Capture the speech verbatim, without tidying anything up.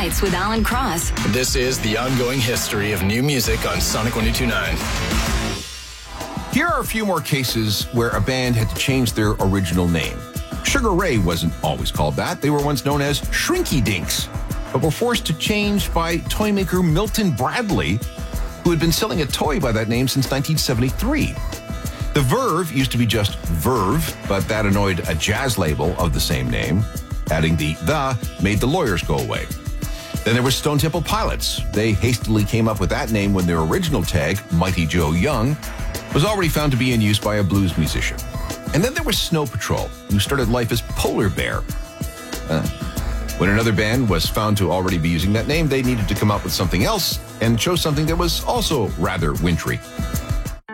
Nights with Alan Cross. This is the ongoing history of new music on Sonic one oh two point nine. Here are a few more cases where a band had to change their original name. Sugar Ray wasn't always called that. They were once known as Shrinky Dinks, but were forced to change by toy maker Milton Bradley, who had been selling a toy by that name since nineteen seventy-three. The Verve used to be just Verve, but that annoyed a jazz label of the same name. Adding the the made the lawyers go away. Then there was Stone Temple Pilots. They hastily came up with that name when their original tag, Mighty Joe Young, was already found to be in use by a blues musician. And then there was Snow Patrol, who started life as Polar Bear. Uh, when another band was found to already be using that name, they needed to come up with something else and chose something that was also rather wintry.